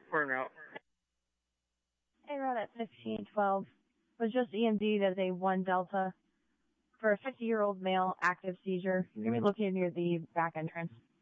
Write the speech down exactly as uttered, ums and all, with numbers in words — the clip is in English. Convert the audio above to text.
Burn route. Hey, route at fifteen twelve. Was just E M D'd as a one Delta for a fifty-year-old male active seizure. You're going to be located near the back entrance.